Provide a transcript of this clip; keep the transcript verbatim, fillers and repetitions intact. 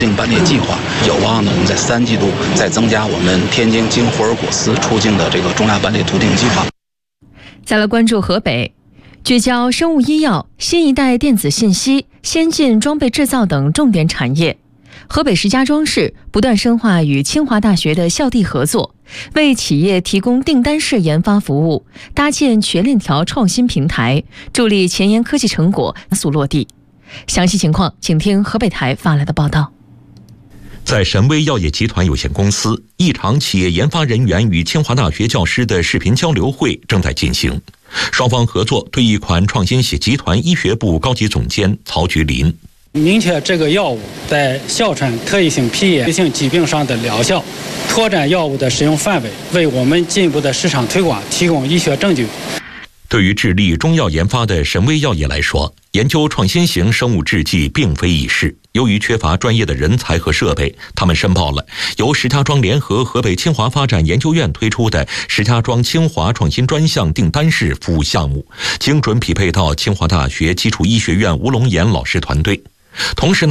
定班列计划，有望呢我们在三季度再增加我们天津经霍尔果斯出境的这个中亚班列途径计划。 再来关注河北，聚焦生物医药、新一代电子信息、先进装备制造等重点产业。河北石家庄市不断深化与清华大学的校地合作，为企业提供订单式研发服务，搭建全链条创新平台，助力前沿科技成果加速落地。详细情况，请听河北台发来的报道。 在神威药业集团有限公司，一场企业研发人员与清华大学教师的视频交流会正在进行。双方合作对一款创新血集团医学部高级总监曹菊林。 明确这个药物在哮喘、特异性皮炎性疾病上的疗效，拓展药物的使用范围，为我们进一步的市场推广提供医学证据。 对于致力中药研发的神威药业来说，研究创新型生物制剂并非易事。由于缺乏专业的人才和设备，他们申报了由石家庄联合河北清华发展研究院推出的石家庄清华创新专项订单式服务项目，精准匹配到清华大学基础医学院吴龙岩老师团队。同时呢